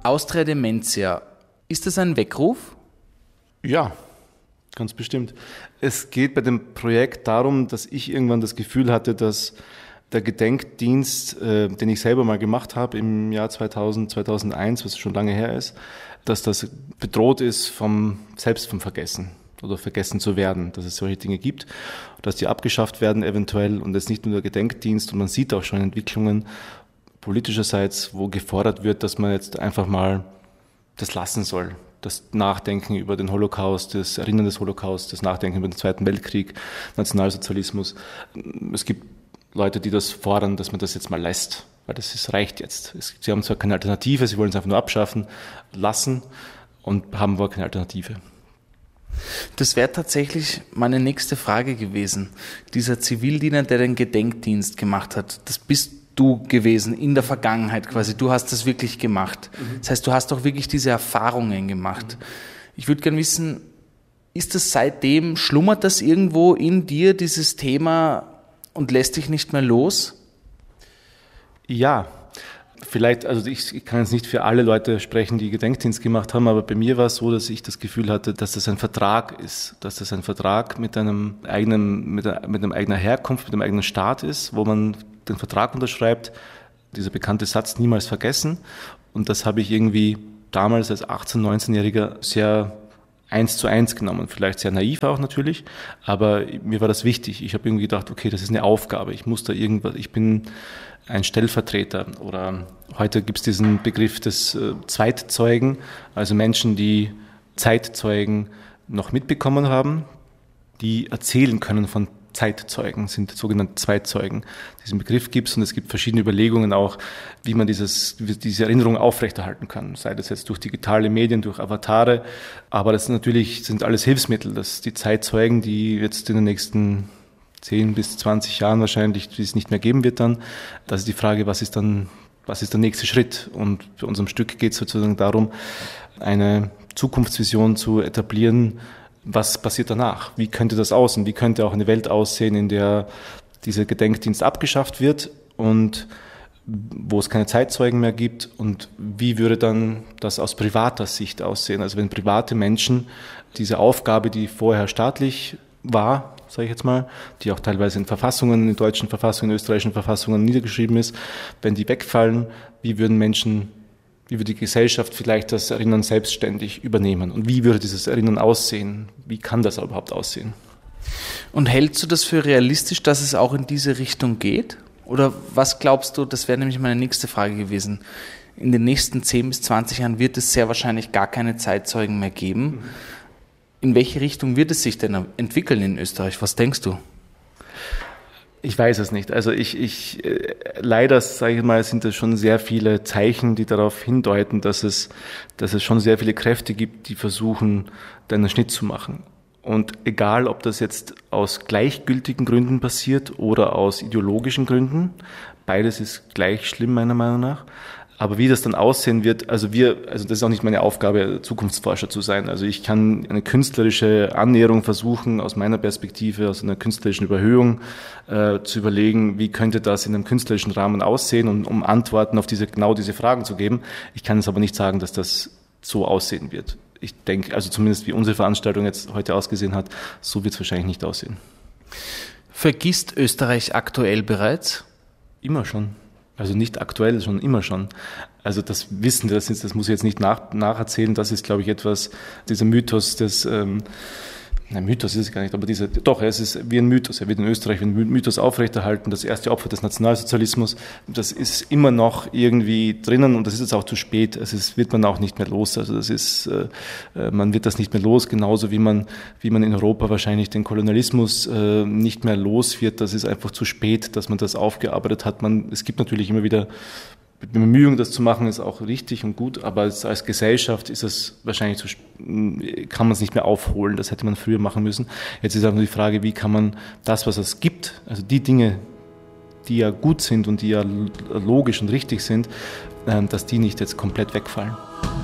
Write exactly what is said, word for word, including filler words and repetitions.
Austria Dementia, ist das ein Weckruf? Ja, ganz bestimmt. Es geht bei dem Projekt darum, dass ich irgendwann das Gefühl hatte, dass der Gedenkdienst, äh, den ich selber mal gemacht habe im Jahr zweitausend, zweitausendeins, was schon lange her ist, dass das bedroht ist vom, selbst vom Vergessen oder vergessen zu werden, dass es solche Dinge gibt, dass die abgeschafft werden eventuell und es nicht nur der Gedenkdienst und man sieht auch schon Entwicklungen politischerseits, wo gefordert wird, dass man jetzt einfach mal das lassen soll. Das Nachdenken über den Holocaust, das Erinnern des Holocaust, das Nachdenken über den Zweiten Weltkrieg, Nationalsozialismus. Es gibt Leute, die das fordern, dass man das jetzt mal lässt, weil das ist, reicht jetzt. Es, sie haben zwar keine Alternative, sie wollen es einfach nur abschaffen lassen und haben aber keine Alternative. Das wäre tatsächlich meine nächste Frage gewesen. Dieser Zivildiener, der den Gedenkdienst gemacht hat, das bist du gewesen in der Vergangenheit quasi. Du hast das wirklich gemacht. Das heißt, du hast auch wirklich diese Erfahrungen gemacht. Ich würde gerne wissen, ist das seitdem, schlummert das irgendwo in dir, dieses Thema, und lässt dich nicht mehr los? Ja, vielleicht, also ich kann jetzt nicht für alle Leute sprechen, die Gedenkdienst gemacht haben, aber bei mir war es so, dass ich das Gefühl hatte, dass das ein Vertrag ist, dass das ein Vertrag mit einem eigenen, mit, mit einem eigenen Herkunft, mit einem eigenen Staat ist, wo man den Vertrag unterschreibt, dieser bekannte Satz, niemals vergessen. Und das habe ich irgendwie damals als achtzehn-, neunzehnjähriger sehr eins zu eins genommen, vielleicht sehr naiv auch natürlich, aber mir war das wichtig. Ich habe irgendwie gedacht, okay, das ist eine Aufgabe, ich muss da irgendwas, ich bin ein Stellvertreter oder heute gibt es diesen Begriff des äh, Zweitzeugen, also Menschen, die Zeitzeugen noch mitbekommen haben, die erzählen können von Zeitzeugen, sind sogenannte Zweitzeugen. Diesen Begriff gibt es und es gibt verschiedene Überlegungen auch, wie man dieses, diese Erinnerung aufrechterhalten kann, sei das jetzt durch digitale Medien, durch Avatare, aber das natürlich sind alles Hilfsmittel, dass die Zeitzeugen, die jetzt in den nächsten zehn bis zwanzig Jahren wahrscheinlich, die es nicht mehr geben wird dann, das ist die Frage, was ist dann, was ist der nächste Schritt? Und bei unserem Stück geht es sozusagen darum, eine Zukunftsvision zu etablieren. Was passiert danach? Wie könnte das aussehen? Wie könnte auch eine Welt aussehen, in der dieser Gedenkdienst abgeschafft wird und wo es keine Zeitzeugen mehr gibt? Und wie würde dann das aus privater Sicht aussehen? Also wenn private Menschen diese Aufgabe, die vorher staatlich war, sage ich jetzt mal, die auch teilweise in Verfassungen, in deutschen Verfassungen, in österreichischen Verfassungen niedergeschrieben ist, wenn die wegfallen, wie würden Menschen Wie würde die Gesellschaft vielleicht das Erinnern selbstständig übernehmen? Und wie würde dieses Erinnern aussehen? Wie kann das überhaupt aussehen? Und hältst du das für realistisch, dass es auch in diese Richtung geht? Oder was glaubst du, das wäre nämlich meine nächste Frage gewesen, in den nächsten zehn bis zwanzig Jahren wird es sehr wahrscheinlich gar keine Zeitzeugen mehr geben. In welche Richtung wird es sich denn entwickeln in Österreich? Was denkst du? Ich weiß es nicht. Also ich, ich äh, leider, sage ich mal, sind das schon sehr viele Zeichen, die darauf hindeuten, dass es, dass es schon sehr viele Kräfte gibt, die versuchen, da einen Schnitt zu machen. Und egal, ob das jetzt aus gleichgültigen Gründen passiert oder aus ideologischen Gründen, beides ist gleich schlimm meiner Meinung nach. Aber wie das dann aussehen wird, also wir, also das ist auch nicht meine Aufgabe, Zukunftsforscher zu sein. Also ich kann eine künstlerische Annäherung versuchen, aus meiner Perspektive, aus einer künstlerischen Überhöhung äh, zu überlegen, wie könnte das in einem künstlerischen Rahmen aussehen, und um Antworten auf diese, genau diese Fragen zu geben. Ich kann es aber nicht sagen, dass das so aussehen wird. Ich denke, also zumindest wie unsere Veranstaltung jetzt heute ausgesehen hat, so wird es wahrscheinlich nicht aussehen. Vergisst Österreich aktuell bereits? Immer schon. Also nicht aktuell, schon immer schon. Also das Wissen, das, ist, das muss ich jetzt nicht nach, nacherzählen, das ist, glaube ich, etwas, dieser Mythos des, ähm, nein, Mythos ist es gar nicht, aber dieser, doch, es ist wie ein Mythos, er wird in Österreich wie ein Mythos aufrechterhalten, das erste Opfer des Nationalsozialismus, das ist immer noch irgendwie drinnen und das ist jetzt auch zu spät, also das wird man auch nicht mehr los, also das ist, äh, man wird das nicht mehr los, genauso wie man, wie man in Europa wahrscheinlich den Kolonialismus äh, nicht mehr los wird, das ist einfach zu spät, dass man das aufgearbeitet hat. Man, es gibt natürlich immer wieder Bemühungen, das zu machen, ist auch richtig und gut, aber als, als Gesellschaft ist es wahrscheinlich zu, kann man es nicht mehr aufholen. Das hätte man früher machen müssen. Jetzt ist einfach nur die Frage, wie kann man das, was es gibt, also die Dinge, die ja gut sind und die ja logisch und richtig sind, dass die nicht jetzt komplett wegfallen.